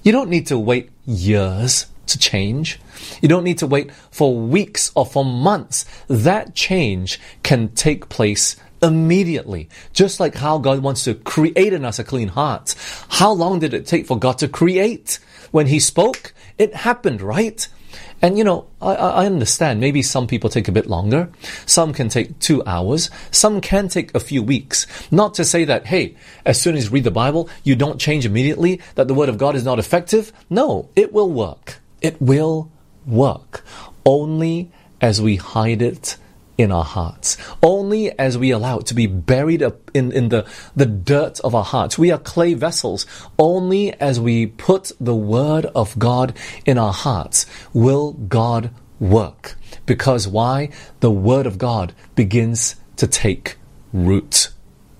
You don't need to wait years to change. You don't need to wait for weeks or for months. That change can take place immediately. Just like how God wants to create in us a clean heart. How long did it take for God to create? When He spoke, it happened, right? And I understand maybe some people take a bit longer. Some can take 2 hours. Some can take a few weeks. Not to say that, hey, as soon as you read the Bible, you don't change immediately, that the Word of God is not effective. No, it will work. It will work. Only as we hide it in our hearts. Only as we allow it to be buried up in the dirt of our hearts. We are clay vessels. Only as we put the Word of God in our hearts will God work. Because why? The Word of God begins to take root.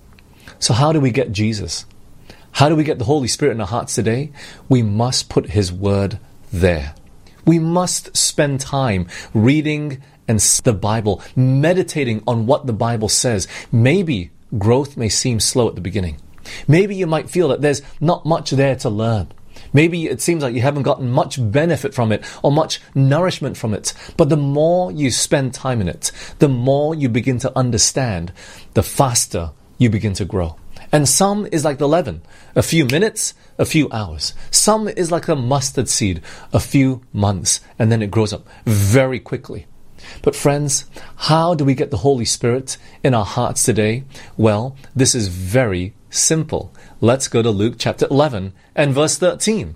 So how do we get Jesus? How do we get the Holy Spirit in our hearts today? We must put His Word there. We must spend time reading and the Bible, meditating on what the Bible says. Maybe growth may seem slow at the beginning. Maybe you might feel that there's not much there to learn. Maybe it seems like you haven't gotten much benefit from it or much nourishment from it. But the more you spend time in it, the more you begin to understand, the faster you begin to grow. And some is like the leaven, a few minutes, a few hours. Some is like the mustard seed, a few months, and then it grows up very quickly. But friends, how do we get the Holy Spirit in our hearts today? Well, this is very simple. Let's go to Luke chapter 11 and verse 13.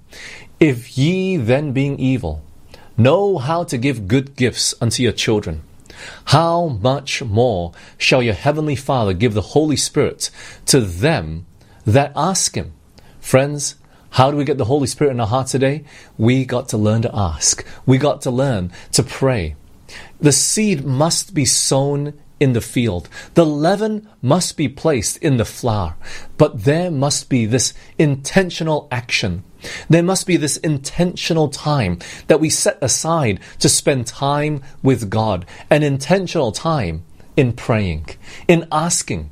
If ye then being evil know how to give good gifts unto your children, how much more shall your heavenly Father give the Holy Spirit to them that ask Him? Friends, how do we get the Holy Spirit in our hearts today? We got to learn to ask. We got to learn to pray. The seed must be sown in the field. The leaven must be placed in the flour. But there must be this intentional action. There must be this intentional time that we set aside to spend time with God. An intentional time in praying, in asking.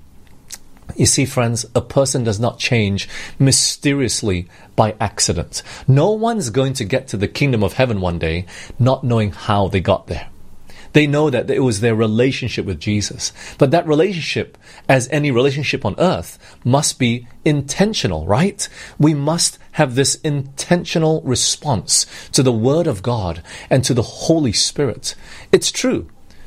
You see, friends, a person does not change mysteriously by accident. No one's going to get to the kingdom of heaven one day not knowing how they got there. They know that it was their relationship with Jesus. But that relationship, as any relationship on earth, must be intentional, right? We must have this intentional response to the Word of God and to the Holy Spirit. It's true.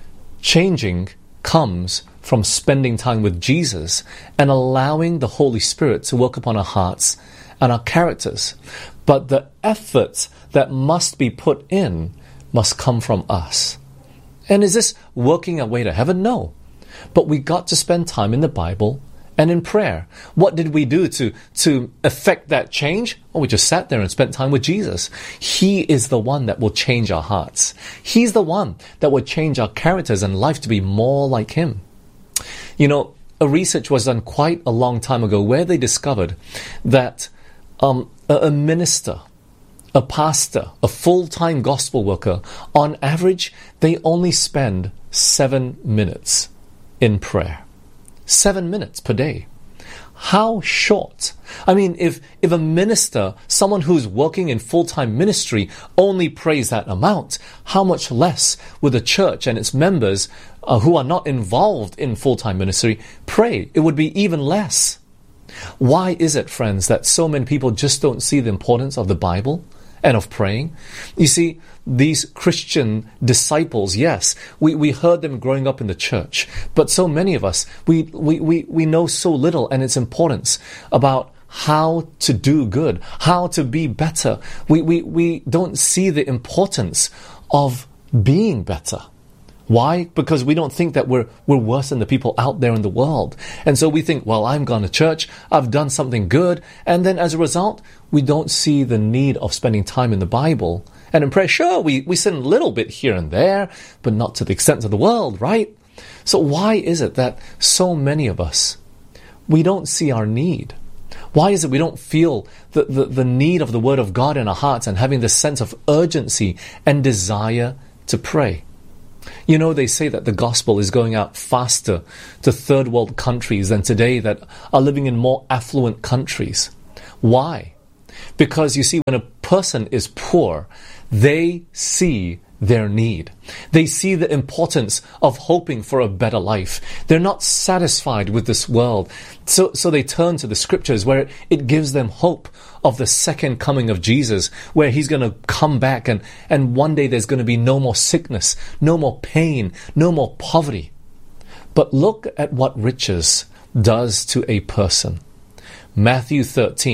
Changing comes from spending time with Jesus and allowing the Holy Spirit to work upon our hearts and our characters. But the effort that must be put in must come from us. And is this working our way to heaven? No. But we got to spend time in the Bible and in prayer. What did we do to effect that change? Well, we just sat there and spent time with Jesus. He is the one that will change our hearts. He's the one that will change our characters and life to be more like Him. A research was done quite a long time ago where they discovered that a minister, a pastor, a full-time gospel worker, on average, they only spend 7 minutes in prayer. 7 minutes per day. How short? I mean, if a minister, someone who's working in full-time ministry, only prays that amount, how much less would the church and its members who are not involved in full-time ministry pray? It would be even less. Why is it, friends, that so many people just don't see the importance of the Bible and of praying? You see, these Christian disciples, yes, we heard them growing up in the church, but so many of us, we know so little and its importance about how to do good, how to be better. We don't see the importance of being better. Why? Because we don't think that we're worse than the people out there in the world. And so we think, well, I'm gone to church, I've done something good, and then as a result, we don't see the need of spending time in the Bible and in prayer. Sure, we sin a little bit here and there, but not to the extent of the world, right? So why is it that so many of us, we don't see our need? Why is it we don't feel the need of the Word of God in our hearts and having this sense of urgency and desire to pray? They say that the gospel is going out faster to third world countries than today that are living in more affluent countries. Why? Because you see, when a person is poor, they see their need. They see the importance of hoping for a better life. They're not satisfied with this world. So they turn to the scriptures where it gives them hope of the second coming of Jesus, where he's going to come back and one day there's going to be no more sickness, no more pain, no more poverty. But look at what riches does to a person. Matthew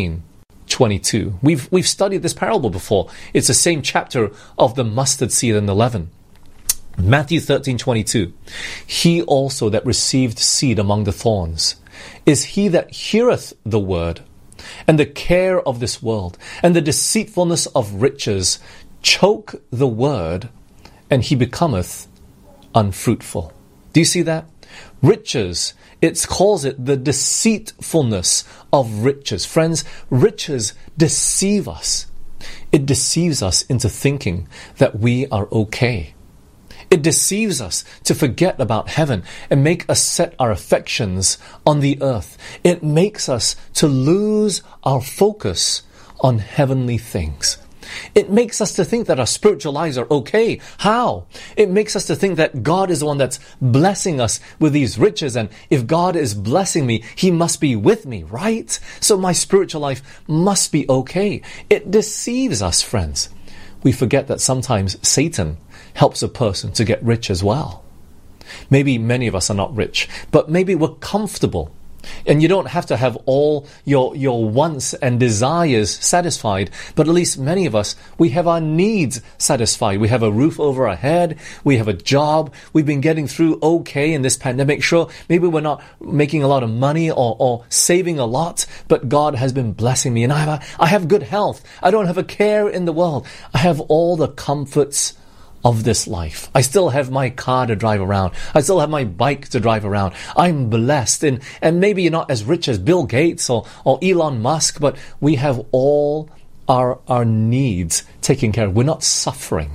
13:22. We've studied this parable before. It's the same chapter of the mustard seed and the leaven. Matthew 13:22. He also that received seed among the thorns is he that heareth the word, and the care of this world, and the deceitfulness of riches choke the word, and he becometh unfruitful. Do you see that? Riches, it calls it the deceitfulness of riches. Friends, riches deceive us. It deceives us into thinking that we are okay. It deceives us to forget about heaven and make us set our affections on the earth. It makes us to lose our focus on heavenly things. It makes us to think that our spiritual lives are okay. How? It makes us to think that God is the one that's blessing us with these riches, and if God is blessing me, He must be with me, right? So my spiritual life must be okay. It deceives us, friends. We forget that sometimes Satan helps a person to get rich as well. Maybe many of us are not rich, but maybe we're comfortable. And you don't have to have all your wants and desires satisfied, but at least many of us, we have our needs satisfied. We have a roof over our head. We have a job. We've been getting through okay in this pandemic. Sure, maybe we're not making a lot of money or saving a lot, but God has been blessing me. And I have good health. I don't have a care in the world. I have all the comforts of this life. I still have my car to drive around. I still have my bike to drive around. I'm blessed. And maybe you're not as rich as Bill Gates or Elon Musk, but we have all our needs taken care of. We're not suffering.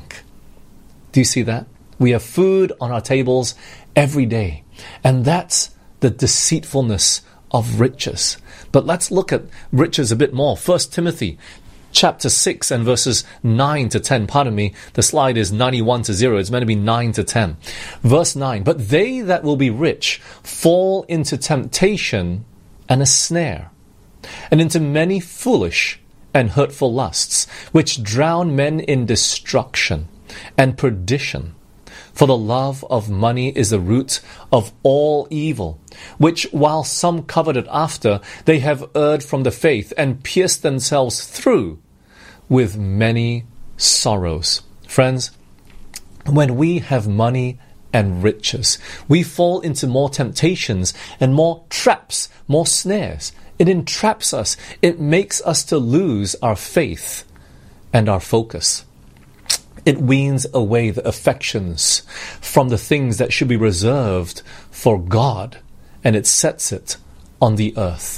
Do you see that? We have food on our tables every day. And that's the deceitfulness of riches. But let's look at riches a bit more. 1 Timothy chapter 6 and verses 9 to 10. Pardon me, the slide is 91 to 0. It's meant to be 9 to 10. Verse 9. But they that will be rich fall into temptation and a snare, and into many foolish and hurtful lusts, which drown men in destruction and perdition. For the love of money is the root of all evil, which while some coveted after, they have erred from the faith and pierced themselves through with many sorrows. Friends, when we have money and riches, we fall into more temptations and more traps, more snares. It entraps us. It makes us to lose our faith and our focus. It weans away the affections from the things that should be reserved for God, and it sets it on the earth.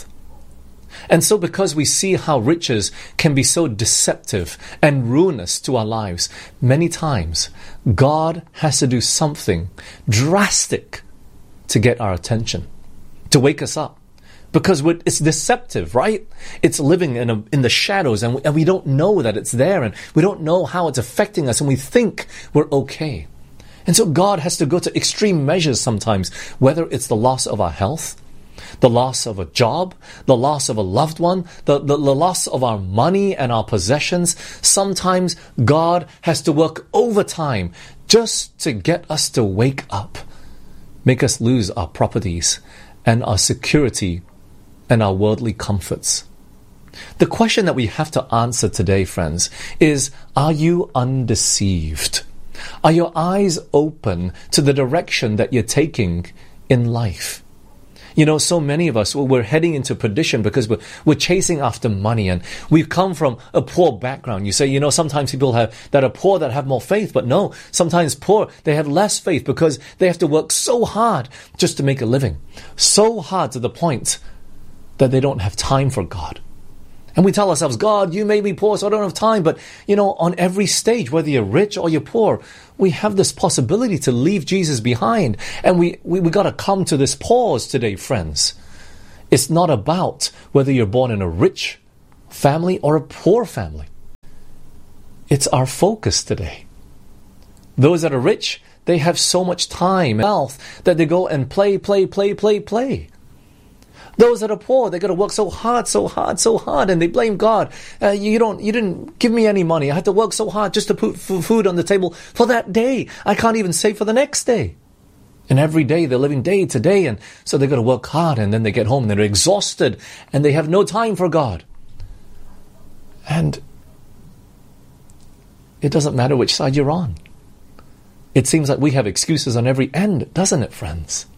And so because we see how riches can be so deceptive and ruinous to our lives, many times God has to do something drastic to get our attention, to wake us up. Because it's deceptive, right? It's living in the shadows, and we don't know that it's there, and we don't know how it's affecting us, and we think we're okay. And so God has to go to extreme measures sometimes, whether it's the loss of our health, the loss of a job, the loss of a loved one, the loss of our money and our possessions. Sometimes God has to work overtime just to get us to wake up, make us lose our properties and our security and our worldly comforts. The question that we have to answer today, friends, is, are you undeceived? Are your eyes open to the direction that you're taking in life? You know, so many of us, we're heading into perdition because we're chasing after money, and we've come from a poor background. You say, you know, sometimes people that are poor that have more faith, but no, sometimes poor, they have less faith because they have to work so hard just to make a living. So hard to the point that they don't have time for God. And we tell ourselves, God, you made me poor, so I don't have time. But, you know, on every stage, whether you're rich or you're poor, we have this possibility to leave Jesus behind. And we got to come to this pause today, friends. It's not about whether you're born in a rich family or a poor family. It's our focus today. Those that are rich, they have so much time and wealth that they go and play. Those that are poor, they got to work so hard, and they blame God. You didn't give me any money. I had to work so hard just to put food on the table for that day. I can't even save for the next day. And every day they're living day to day, and so they got to work hard, and then they get home and they're exhausted, and they have no time for God. And it doesn't matter which side you're on. It seems like we have excuses on every end, doesn't it, friends?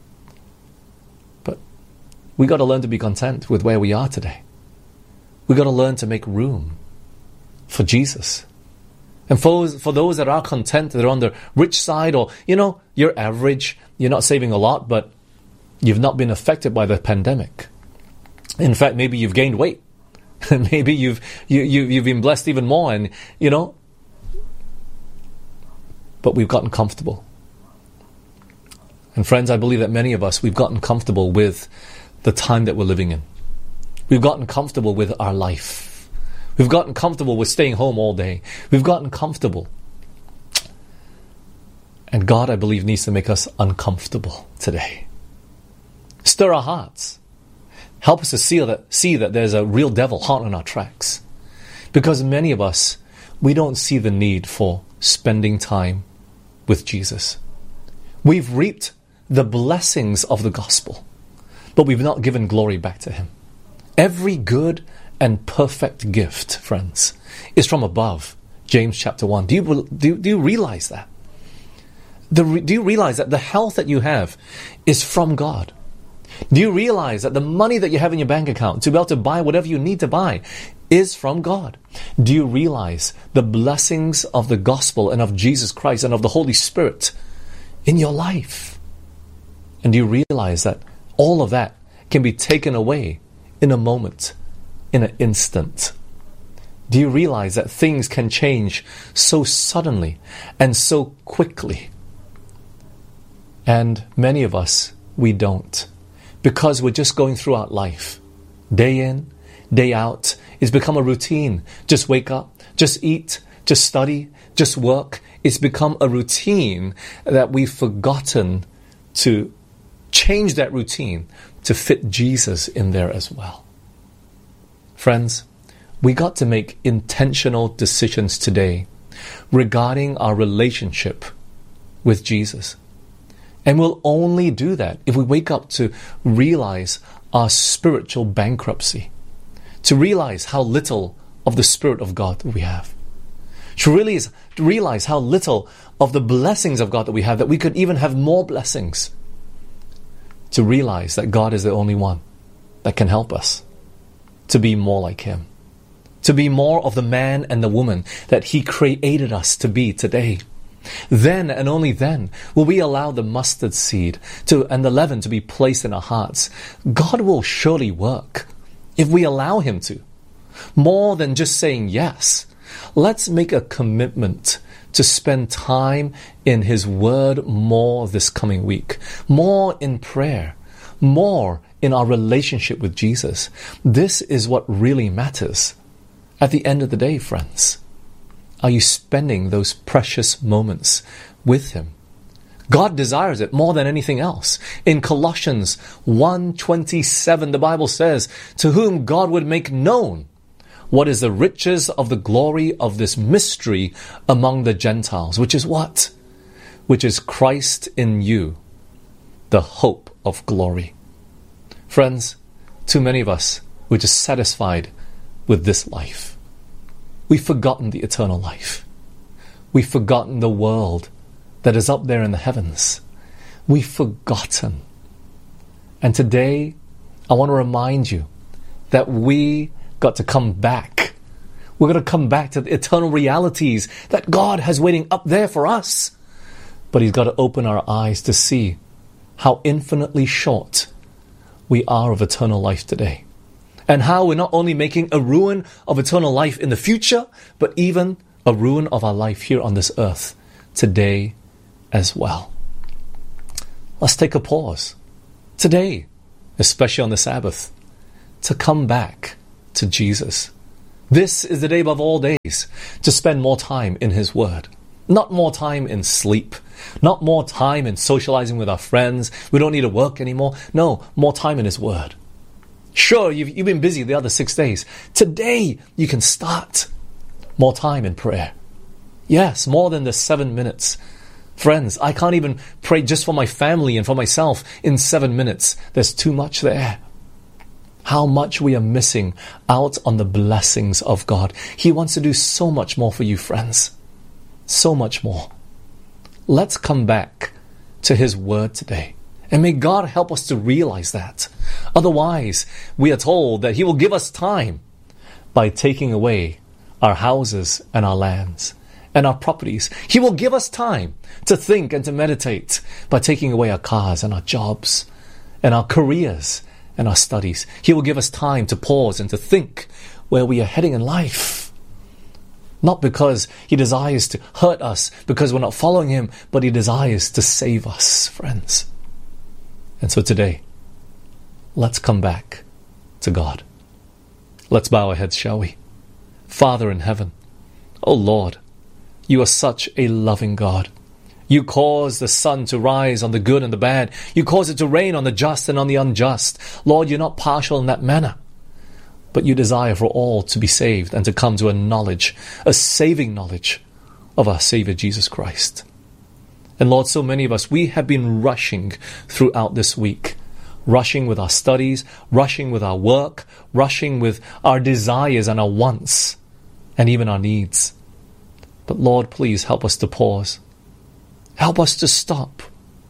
But we got to learn to be content with where we are today. We got to learn to make room for Jesus. And for those that are content, that are on the rich side, or, you're average, you're not saving a lot, but you've not been affected by the pandemic. In fact, maybe you've gained weight. Maybe you've been blessed even more, and, but we've gotten comfortable. And friends, I believe that many of us, we've gotten comfortable with the time that we're living in. We've gotten comfortable with our life. We've gotten comfortable with staying home all day. We've gotten comfortable. And God, I believe, needs to make us uncomfortable today. Stir our hearts. Help us to see that there's a real devil hot on our tracks. Because many of us, we don't see the need for spending time with Jesus. We've reaped the blessings of the gospel, but we've not given glory back to Him. Every good and perfect gift, friends, is from above. James chapter 1. Do you realize that? Do you realize that the health that you have is from God? Do you realize that the money that you have in your bank account to be able to buy whatever you need to buy is from God? Do you realize the blessings of the gospel and of Jesus Christ and of the Holy Spirit in your life? And do you realize that all of that can be taken away in a moment, in an instant? Do you realize that things can change so suddenly and so quickly? And many of us, we don't. Because we're just going throughout life, day in, day out. It's become a routine. Just wake up, just eat, just study, just work. It's become a routine that we've forgotten to change that routine to fit Jesus in there as well. Friends, we got to make intentional decisions today regarding our relationship with Jesus. And we'll only do that if we wake up to realize our spiritual bankruptcy, to realize how little of the Spirit of God that we have, to really realize how little of the blessings of God that we have, that we could even have more blessings, to realize that God is the only one that can help us to be more like Him, to be more of the man and the woman that He created us to be today. Then and only then will we allow the mustard seed and the leaven to be placed in our hearts. God will surely work if we allow Him to. More than just saying yes, let's make a commitment to spend time in His Word more this coming week, more in prayer, more in our relationship with Jesus. This is what really matters at the end of the day, friends. Are you spending those precious moments with Him? God desires it more than anything else. In Colossians 1:27, the Bible says, "To whom God would make known what is the riches of the glory of this mystery among the Gentiles." Which is what? Which is Christ in you, the hope of glory. Friends, too many of us, we're just satisfied with this life. We've forgotten the eternal life. We've forgotten the world that is up there in the heavens. We've forgotten. And today, I want to remind you that we got to come back. We're going to come back to the eternal realities that God has waiting up there for us. But He's got to open our eyes to see how infinitely short we are of eternal life today. And how we're not only making a ruin of eternal life in the future, but even a ruin of our life here on this earth today as well. Let's take a pause today, especially on the Sabbath, to come back to Jesus. This is the day above all days to spend more time in His Word. Not more time in sleep. Not more time in socializing with our friends. We don't need to work anymore. No, more time in His Word. Sure, you've been busy the other 6 days. Today, you can start more time in prayer. Yes, more than the 7 minutes. Friends, I can't even pray just for my family and for myself in 7 minutes. There's too much there. How much we are missing out on the blessings of God. He wants to do so much more for you, friends. So much more. Let's come back to His Word today. And may God help us to realize that. Otherwise, we are told that He will give us time by taking away our houses and our lands and our properties. He will give us time to think and to meditate by taking away our cars and our jobs and our careers and our studies. He will give us time to pause and to think where we are heading in life. Not because He desires to hurt us because we're not following Him, but He desires to save us, friends. And so today, let's come back to God. Let's bow our heads, shall we? Father in heaven, oh Lord, You are such a loving God. You cause the sun to rise on the good and the bad. You cause it to rain on the just and on the unjust. Lord, You're not partial in that manner. But You desire for all to be saved and to come to a knowledge, a saving knowledge of our Savior Jesus Christ. And Lord, so many of us, we have been rushing throughout this week. Rushing with our studies, rushing with our work, rushing with our desires and our wants, and even our needs. But Lord, please help us to pause. Help us to stop,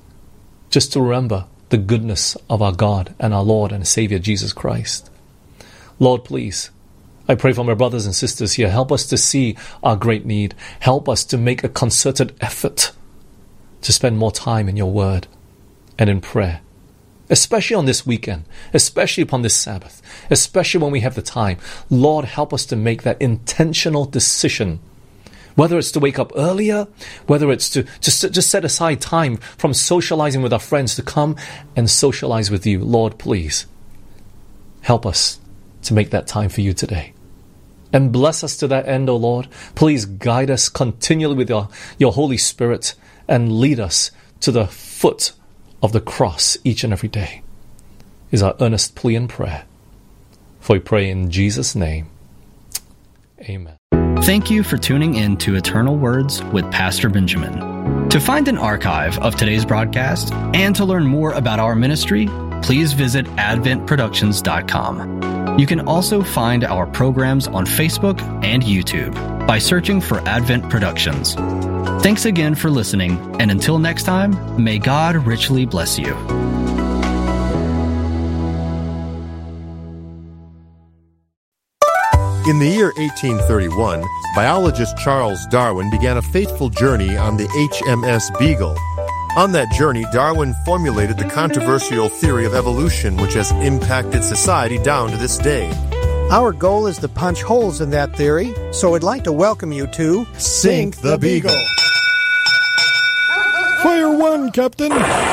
just to remember the goodness of our God and our Lord and Savior Jesus Christ. Lord, please, I pray for my brothers and sisters here. Help us to see our great need. Help us to make a concerted effort to spend more time in Your Word and in prayer, especially on this weekend, especially upon this Sabbath, especially when we have the time. Lord, help us to make that intentional decision. Whether it's to wake up earlier, whether it's to just set aside time from socializing with our friends to come and socialize with You. Lord, please help us to make that time for You today. And bless us to that end, O Lord. Please guide us continually with Your Holy Spirit and lead us to the foot of the cross each and every day, is our earnest plea and prayer. For we pray in Jesus' name. Amen. Thank you for tuning in to Eternal Words with Pastor Benjamin. To find an archive of today's broadcast and to learn more about our ministry, please visit adventproductions.com. You can also find our programs on Facebook and YouTube by searching for Advent Productions. Thanks again for listening, and until next time, may God richly bless you. In the year 1831, biologist Charles Darwin began a fateful journey on the HMS Beagle. On that journey, Darwin formulated the controversial theory of evolution, which has impacted society down to this day. Our goal is to punch holes in that theory, so I'd like to welcome you to Sink the Beagle. Fire one, Captain!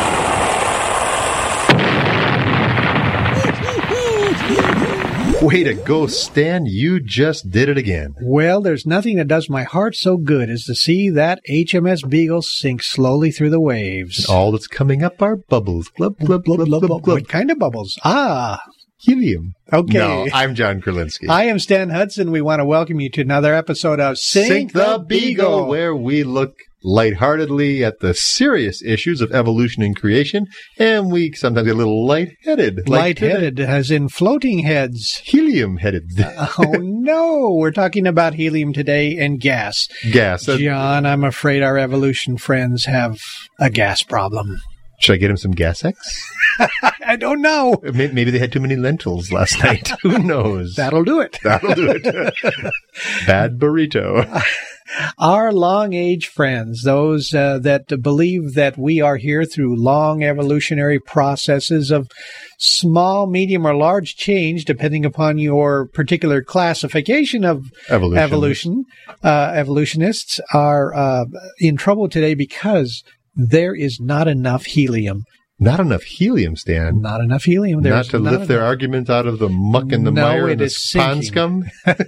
Way to go, Stan. You just did it again. Well, there's nothing that does my heart so good as to see that HMS Beagle sink slowly through the waves. All that's coming up are bubbles. Glub, glub, glub, glub, glub, glub. What kind of bubbles? Ah, Helium. okay. No, I'm John Kurlinski. I am Stan Hudson. We want to welcome you to another episode of Sink the Beagle, where we look lightheartedly at the serious issues of evolution and creation, and we sometimes get a little lightheaded. Lightheaded, as in floating heads. Helium-headed. Oh, no. We're talking about helium today and gas. Gas. John, I'm afraid our evolution friends have a gas problem. Should I get him some Gas-X? I don't know. Maybe they had too many lentils last night. Who knows? That'll do it. That'll do it. Bad burrito. Our long-age friends, those that believe that we are here through long evolutionary processes of small, medium, or large change, depending upon your particular classification of evolutionists, are in trouble today because there is not enough helium Not enough helium, Stan. Not enough helium. Not to lift their argument out of the muck and the mire and the pond scum?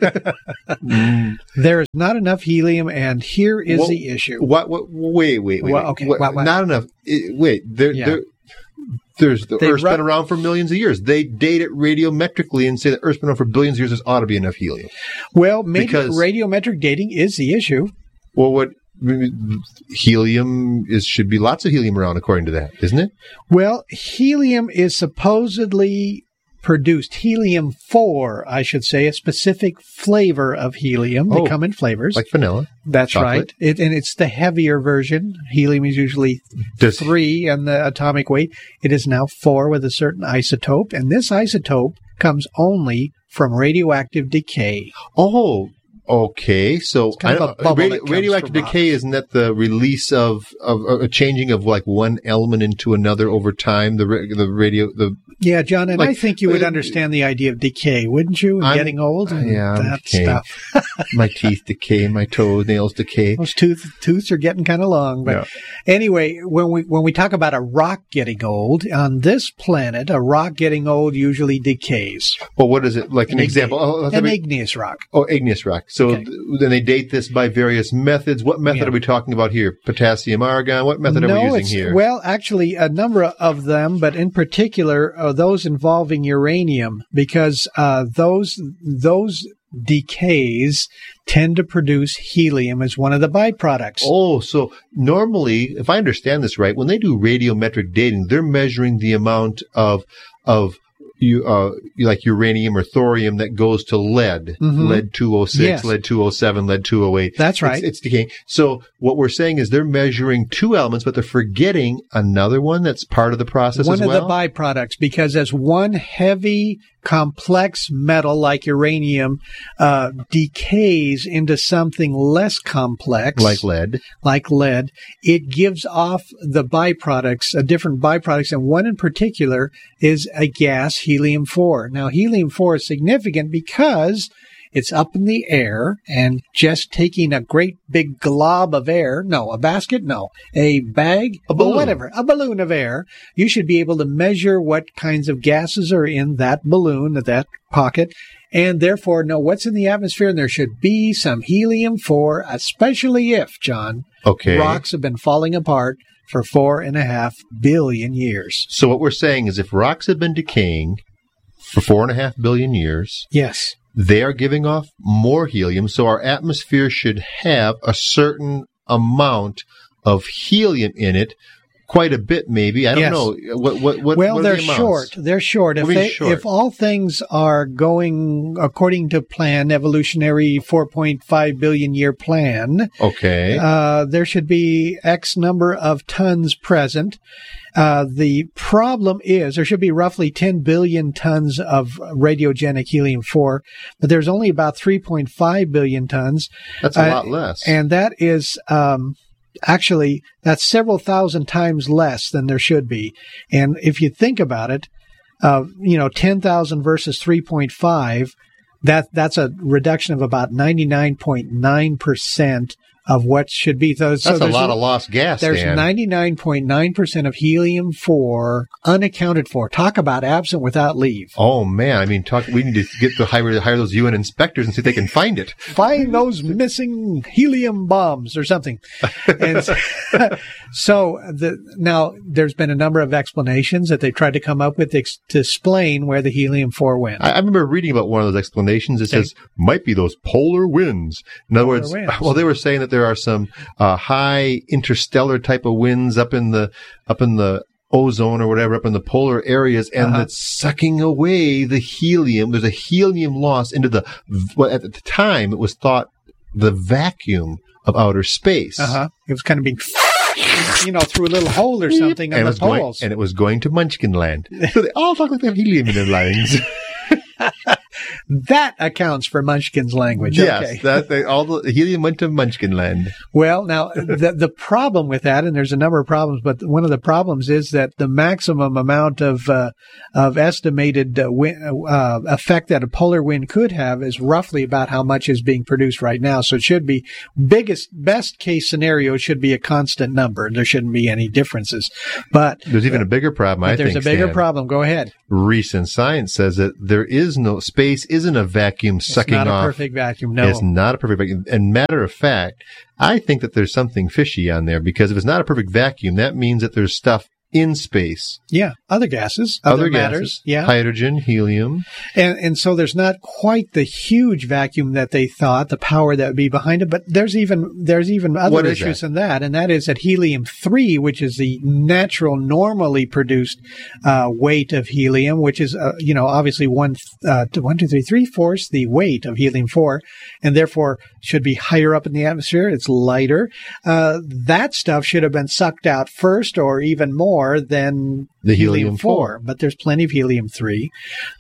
There is not enough helium, and here is the issue. Wait. Well, okay. What? Not enough. There's the Earth's been around for millions of years. They date it radiometrically and say the Earth's been around for billions of years. There ought to be enough helium. Well, maybe radiometric dating is the issue. Well, helium should be lots of helium around, according to that, isn't it? Well, helium is supposedly produced. Helium-4, I should say, a specific flavor of helium. They come in flavors. Like vanilla. That's chocolate. Right. And it's the heavier version. Helium is usually 3 on the atomic weight. It is now 4 with a certain isotope. And this isotope comes only from radioactive decay. Oh, okay. So radioactive decay, isn't that the release of a changing of like one element into another over time? Yeah, John, and I think you would understand the idea of decay, wouldn't you? Getting old and that stuff. My teeth decay, my toenails decay. Those tooths are getting kind of long. But anyway, when we talk about a rock getting old, on this planet, a rock getting old usually decays. Well, what is it? Like an example? An igneous rock. Oh, igneous rock. So then they date this by various methods. What method are we talking about here? Potassium, argon? What method are we using here? Well, actually, a number of them, but in particular, those involving uranium, because those decays tend to produce helium as one of the byproducts. Oh, so normally, if I understand this right, when they do radiometric dating, they're measuring the amount of like uranium or thorium that goes to lead, lead 206, lead 207, lead 208. That's right. It's decaying. So what we're saying is they're measuring 2 elements, but they're forgetting another one that's part of the process as well? One of the byproducts, because as one heavy, complex metal like uranium decays into something less complex, like lead, it gives off the byproducts, different byproducts, and one in particular is a gas, helium-4. Now, helium-4 is significant because it's up in the air, and just taking a great big glob of air, a bag, a balloon. Whatever, a balloon of air, you should be able to measure what kinds of gases are in that balloon, that pocket, and therefore know what's in the atmosphere, and there should be some helium-4, especially if, John, rocks have been falling apart for 4.5 billion years. So what we're saying is if rocks have been decaying for 4.5 billion years, yes, they are giving off more helium, so our atmosphere should have a certain amount of helium in it. Quite a bit, maybe. I don't know. What they're short. They're short. If all things are going according to plan, evolutionary 4.5 billion year plan, there should be X number of tons present. The problem is there should be roughly 10 billion tons of radiogenic helium-4, but there's only about 3.5 billion tons. That's a lot less. And that is... actually, that's several thousand times less than there should be. And if you think about it, 10,000 versus 3.5, that's a reduction of about 99.9% of what should be. That's a lot of lost gas, There's 99.9% of helium-4 unaccounted for. Talk about absent without leave. Oh, man. I mean, we need to hire those UN inspectors and see if they can find it. Find those missing helium bombs or something. And so now there's been a number of explanations that they tried to come up with to explain where the helium-4 went. I remember reading about one of those explanations. It says, might be those polar winds. In other words, they were saying that there are some high interstellar type of winds up in the ozone or whatever, up in the polar areas, and that's sucking away the helium. There's a helium loss into at the time it was thought the vacuum of outer space. It was kind of being through a little hole or something on the poles. And it was going to Munchkin Land. So they all talk like they have helium in their lungs. That accounts for Munchkin's language. Yes, Okay. all the helium went to Munchkin land. Well, now, the problem with that, and there's a number of problems, but one of the problems is that the maximum amount of estimated effect that a polar wind could have is roughly about how much is being produced right now. So it should be best case scenario should be a constant number. There shouldn't be any differences. But there's even a bigger problem, I think. There's a bigger Stan. problem. Go ahead. Recent science says that there is no space, isn't a vacuum sucking off. It's not a perfect vacuum. No, it's not a perfect vacuum. And matter of fact, I think that there's something fishy on there, because if it's not a perfect vacuum, that means that there's stuff in space. Yeah, other gases, other matters. Gases, yeah, hydrogen, helium, and so there's not quite the huge vacuum that they thought, the power that would be behind it. But there's even other issues in that, and that is that helium-3, which is the natural, normally produced weight of helium, which is obviously 3/4 the weight of helium-4, and therefore should be higher up in the atmosphere. It's lighter. That stuff should have been sucked out first, or even more than the helium-4. But there's plenty of helium-3.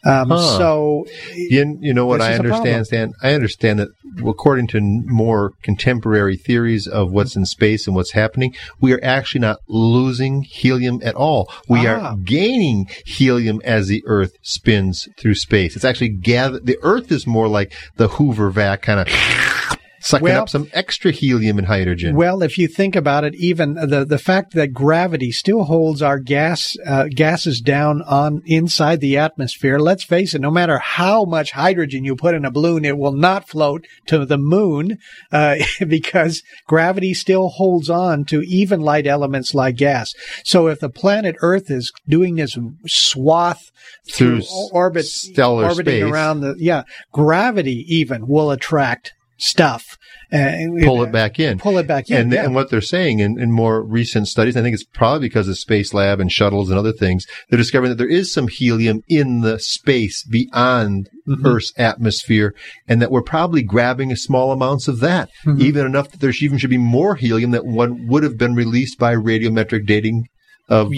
So you know what I understand, Stan? I understand that according to more contemporary theories of what's in space and what's happening, we are actually not losing helium at all. We are gaining helium as the Earth spins through space. It's actually the Earth is more like the Hoover vac, kind of sucking up some extra helium and hydrogen. Well, if you think about it, even the fact that gravity still holds our gases down on inside the atmosphere, let's face it, no matter how much hydrogen you put in a balloon, it will not float to the moon because gravity still holds on to even light elements like gas. So if the planet Earth is doing this swath through orbiting space around gravity even will attract stuff. Pull it back in. And what they're saying in more recent studies, I think it's probably because of Space Lab and shuttles and other things, they're discovering that there is some helium in the space beyond Earth's atmosphere, and that we're probably grabbing small amounts of that, even enough that there even should be more helium that would have been released by radiometric dating of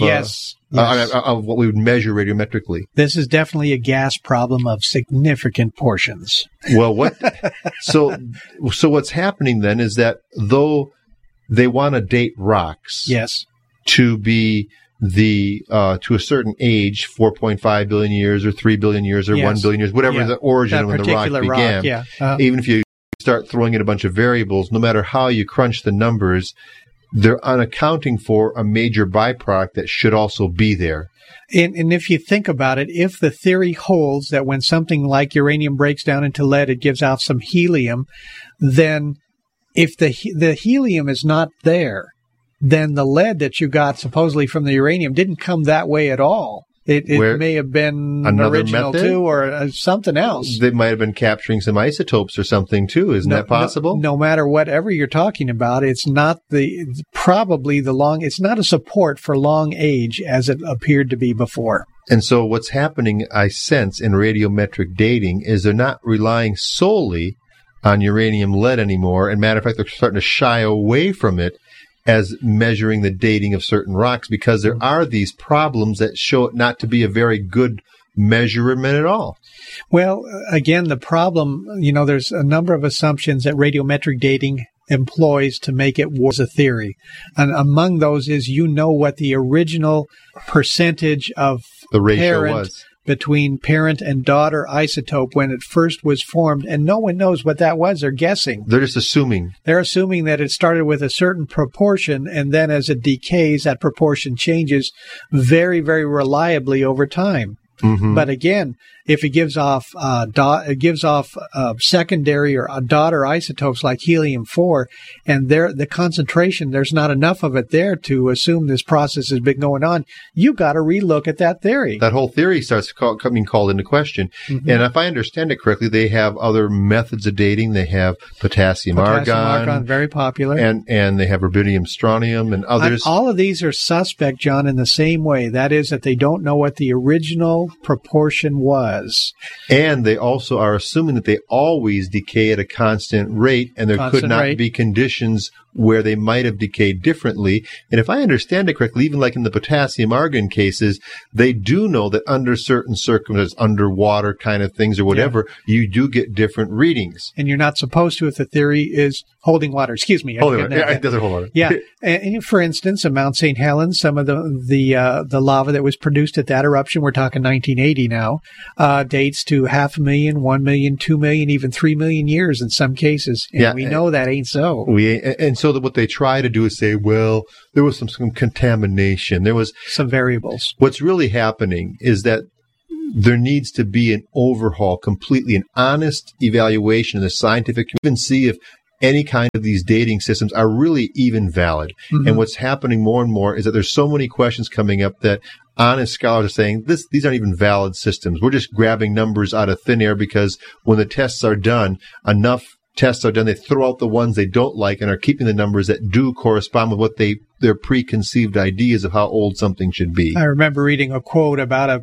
of what we would measure radiometrically. This is definitely a gas problem of significant portions. Well, so what's happening then is that though they want to date rocks, to be to a certain age, 4.5 billion years or 3 billion years or 1 billion years, whatever the origin of when the rock began, even if you start throwing in a bunch of variables, no matter how you crunch the numbers, they're unaccounting for a major byproduct that should also be there. And if you think about it, if the theory holds that when something like uranium breaks down into lead, it gives out some helium, then if the helium is not there, then the lead that you got supposedly from the uranium didn't come that way at all. It may have been another original method? or something else. They might have been capturing some isotopes or something too. Isn't that possible? No matter whatever you're talking about, it's not it's not a support for long age as it appeared to be before. And so what's happening, I sense, in radiometric dating is they're not relying solely on uranium lead anymore. And matter of fact, they're starting to shy away from it as measuring the dating of certain rocks, because there are these problems that show it not to be a very good measurement at all. Well, again, the problem, there's a number of assumptions that radiometric dating employs to make it was a theory. And among those is what the original percentage of the ratio was between parent and daughter isotope when it first was formed, and no one knows what that was. They're guessing. They're just assuming. They're assuming that it started with a certain proportion, and then as it decays, that proportion changes very, very reliably over time. But again, if it gives off secondary or daughter isotopes like helium-4, and the concentration, there's not enough of it there to assume this process has been going on, you got to relook at that theory. That whole theory starts coming called into question. And if I understand it correctly, they have other methods of dating. They have potassium argon, very popular, and they have rubidium strontium and others. All of these are suspect, John, in the same way. That is that they don't know what the original original proportion was. And they also are assuming that they always decay at a constant rate, and there could not be conditions where they might have decayed differently. And if I understand it correctly, even like in the potassium argon cases, they do know that under certain circumstances, underwater kind of things or whatever, you do get different readings. And you're not supposed to if the theory is holding water. Excuse me. It doesn't hold water. Yeah. And for instance, at Mount St. Helens, some of the lava that was produced at that eruption, we're talking 1980 now, dates to 500,000, 1 million, 2 million, even 3 million years in some cases. And we know that ain't so. And so that what they try to do is say, well, there was some contamination. There was some variables. What's really happening is that there needs to be an overhaul, completely an honest evaluation of the scientific community, even see if any kind of these dating systems are really even valid. Mm-hmm. And what's happening more and more is that there's so many questions coming up that honest scholars are saying these aren't even valid systems. We're just grabbing numbers out of thin air because when the tests are done, enough tests are done, they throw out the ones they don't like and are keeping the numbers that do correspond with what their preconceived ideas of how old something should be. I remember reading a quote about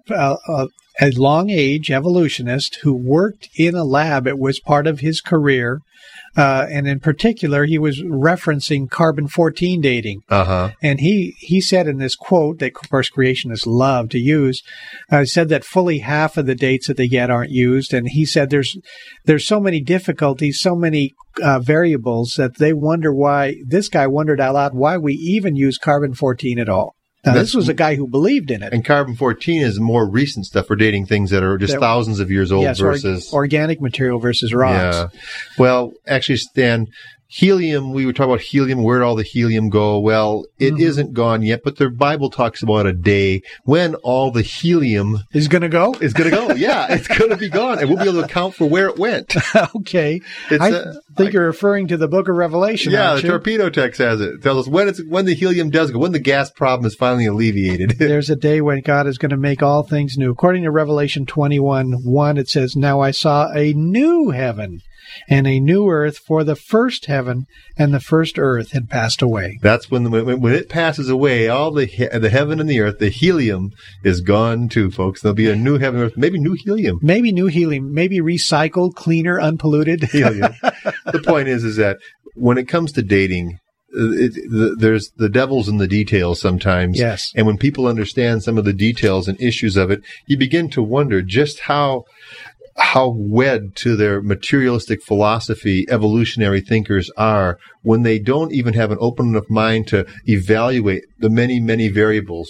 a long-age evolutionist who worked in a lab. It was part of his career. And in particular, he was referencing carbon-14 dating. Uh-huh. And he said in this quote that, of course, creationists love to use, said that fully half of the dates that they get aren't used. And he said there's so many difficulties, so many variables that they wonder why, this guy wondered out loud why we even use carbon-14 at all. Now, this was a guy who believed in it. And carbon-14 is more recent stuff for dating things that are just thousands of years old versus organic material versus rocks. Yeah. Well, actually, Stan, helium, we were talking about helium. Where did all the helium go? Well, it isn't gone yet, but the Bible talks about a day when all the helium is going to go. Yeah, it's going to be gone, and we'll be able to account for where it went. Okay. I think you're referring to the book of Revelation. Yeah, the torpedo text has it. It tells us when the helium does go, when the gas problem is finally alleviated. There's a day when God is going to make all things new. According to Revelation 21:1, it says, "Now I saw a new heaven and a new earth, for the first heaven and the first earth had passed away." That's when it passes away, all the heaven and the earth, the helium is gone too, folks. There'll be a new heaven and earth, maybe new helium. Maybe new helium, maybe recycled, cleaner, unpolluted helium. The point is that when it comes to dating, there's the devil's in the details sometimes. Yes. And when people understand some of the details and issues of it, you begin to wonder just how wed to their materialistic philosophy evolutionary thinkers are when they don't even have an open enough mind to evaluate the many, many variables.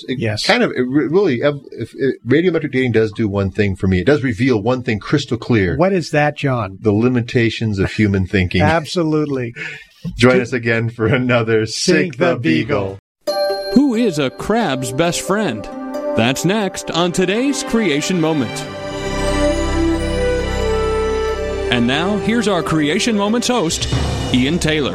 Radiometric dating does do one thing for me. It does reveal one thing crystal clear. What is that, John? The limitations of human thinking. Absolutely. Join us again for another Sink the Beagle. Who is a crab's best friend? That's next on today's Creation Moment. And now, here's our Creation Moments host, Ian Taylor.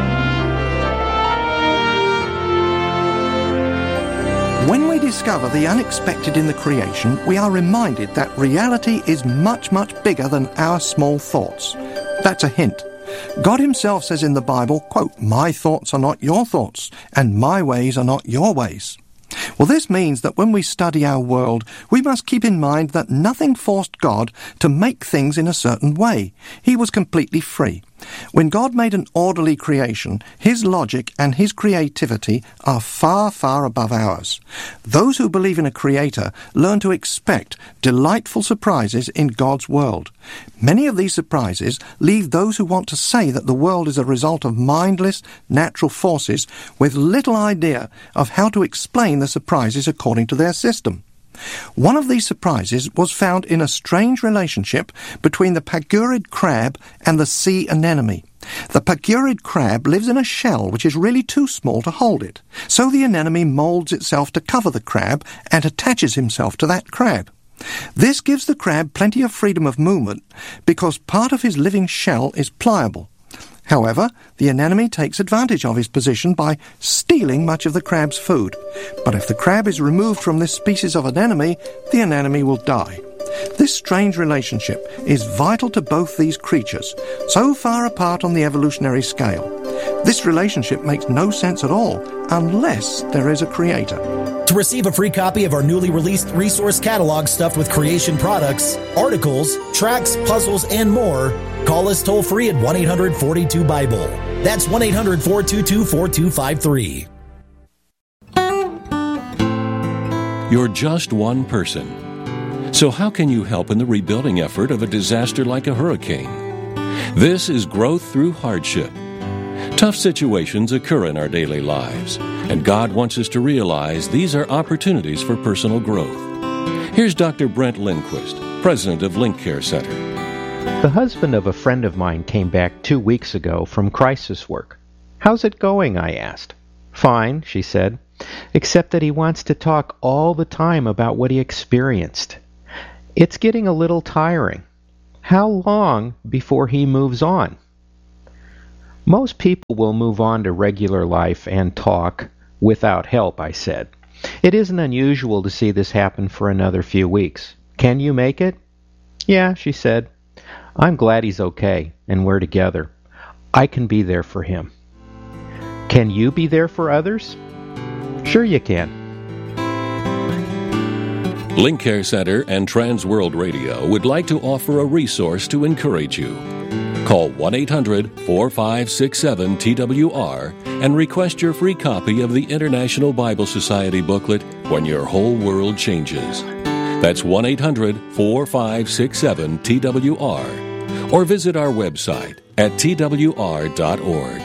When we discover the unexpected in the creation, we are reminded that reality is much, much bigger than our small thoughts. That's a hint. God himself says in the Bible, quote, "My thoughts are not your thoughts, and my ways are not your ways." Well, this means that when we study our world, we must keep in mind that nothing forced God to make things in a certain way. He was completely free. When God made an orderly creation, his logic and his creativity are far, far above ours. Those who believe in a creator learn to expect delightful surprises in God's world. Many of these surprises leave those who want to say that the world is a result of mindless, natural forces with little idea of how to explain the surprises according to their system. One of these surprises was found in a strange relationship between the pagurid crab and the sea anemone. The pagurid crab lives in a shell which is really too small to hold it, so the anemone molds itself to cover the crab and attaches himself to that crab. This gives the crab plenty of freedom of movement because part of his living shell is pliable. However, the anemone takes advantage of his position by stealing much of the crab's food. But if the crab is removed from this species of anemone, the anemone will die. This strange relationship is vital to both these creatures, so far apart on the evolutionary scale. This relationship makes no sense at all unless there is a creator. To receive a free copy of our newly released resource catalog stuffed with creation products, articles, tracts, puzzles, and more, call us toll-free at 1-800-42-BIBLE. That's 1-800-422-4253. You're just one person. So how can you help in the rebuilding effort of a disaster like a hurricane? This is Growth Through Hardship. Tough situations occur in our daily lives, and God wants us to realize these are opportunities for personal growth. Here's Dr. Brent Lindquist, president of Link Care Center. The husband of a friend of mine came back 2 weeks ago from crisis work. "How's it going?" I asked. "Fine," she said, "except that he wants to talk all the time about what he experienced. It's getting a little tiring. How long before he moves on?" "Most people will move on to regular life and talk without help," I said. "It isn't unusual to see this happen for another few weeks. Can you make it?" "Yeah," she said. "I'm glad he's okay and we're together. I can be there for him." Can you be there for others? Sure you can. Link Care Center and Trans World Radio would like to offer a resource to encourage you. Call 1-800-4567-TWR and request your free copy of the International Bible Society booklet, When Your Whole World Changes. That's 1-800-4567-TWR. Or visit our website at twr.org.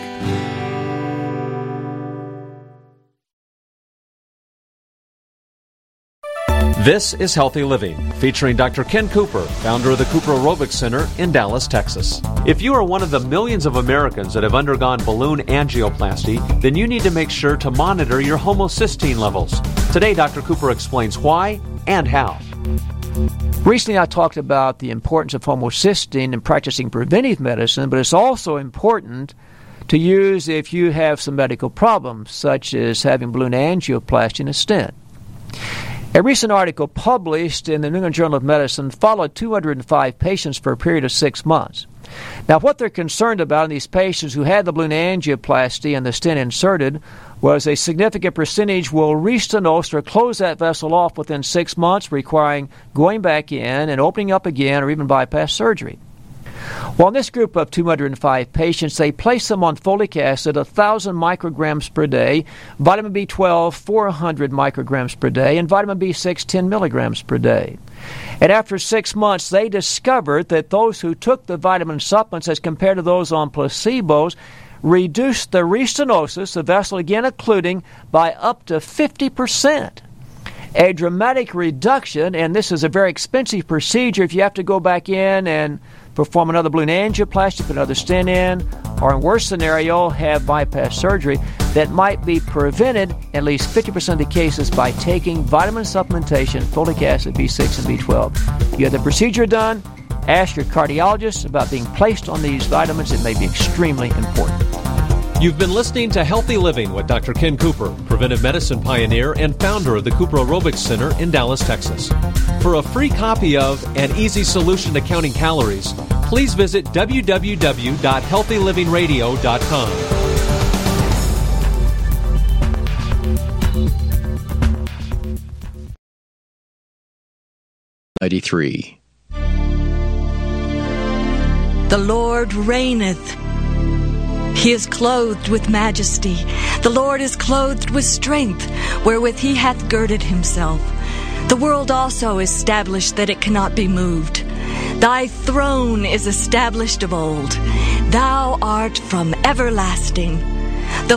This is Healthy Living, featuring Dr. Ken Cooper, founder of the Cooper Aerobics Center in Dallas, Texas. If you are one of the millions of Americans that have undergone balloon angioplasty, then you need to make sure to monitor your homocysteine levels. Today, Dr. Cooper explains why and how. Recently, I talked about the importance of homocysteine in practicing preventive medicine, but it's also important to use if you have some medical problems, such as having balloon angioplasty and a stent. A recent article published in the New England Journal of Medicine followed 205 patients for a period of 6 months. Now, what they're concerned about in these patients who had the balloon angioplasty and the stent inserted was a significant percentage will restenose or close that vessel off within 6 months, requiring going back in and opening up again or even bypass surgery. Well, in this group of 205 patients, they placed them on folic acid 1,000 micrograms per day, vitamin B12 400 micrograms per day, and vitamin B6 10 milligrams per day. And after 6 months, they discovered that those who took the vitamin supplements as compared to those on placebos reduced the restenosis, the vessel again occluding, by up to 50%. A dramatic reduction, and this is a very expensive procedure if you have to go back in and perform another balloon angioplasty, put another stent in, or in worst scenario, have bypass surgery that might be prevented in at least 50% of the cases by taking vitamin supplementation, folic acid, B6, and B12. You have the procedure done, ask your cardiologist about being placed on these vitamins. It may be extremely important. You've been listening to Healthy Living with Dr. Ken Cooper, preventive medicine pioneer and founder of the Cooper Aerobics Center in Dallas, Texas. For a free copy of An Easy Solution to Counting Calories, please visit www.healthylivingradio.com. The Lord reigneth. He is clothed with majesty. The Lord is clothed with strength, wherewith he hath girded himself. The world also is established that it cannot be moved. Thy throne is established of old. Thou art from everlasting. The